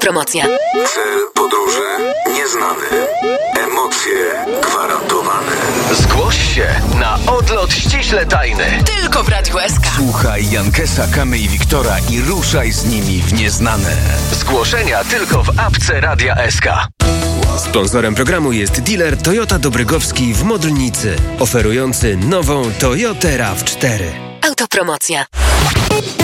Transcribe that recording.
Autopromocja. Cel podróży nieznany. Emocje gwarantowane. Zgłoś się na odlot ściśle tajny. Tylko w Radiu SK. Słuchaj Jankesa, Kamy i Wiktora i ruszaj z nimi w nieznane. Zgłoszenia tylko w apce Radia SK. Sponsorem programu jest dealer Toyota Dobrygowski w Modlnicy, oferujący nową Toyotę RAV4. Autopromocja.